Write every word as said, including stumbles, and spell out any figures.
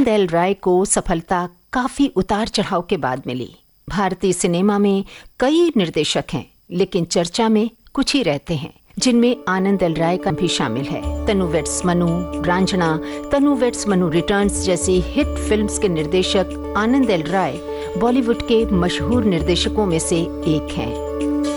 आनंद L राय को सफलता काफी उतार चढ़ाव के बाद मिली। भारतीय सिनेमा में कई निर्देशक हैं, लेकिन चर्चा में कुछ ही रहते हैं, जिनमें आनंद एल राय का भी शामिल है। तनु वेड्स मनु, रांझना, तनु वेड्स मनु रिटर्न्स जैसी हिट फिल्म्स के निर्देशक आनंद एल राय बॉलीवुड के मशहूर निर्देशकों में से एक हैं।